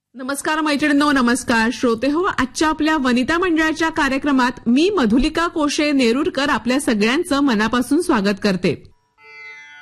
नमस्कार मैत्रिणींनो, नमस्कार श्रोते हो. आजच्या आपल्या वनिता मंडळाच्या कार्यक्रमात मी मधुलिका कोशे नेरुरकर आपल्या सगळ्यांचं मनापासून स्वागत करते.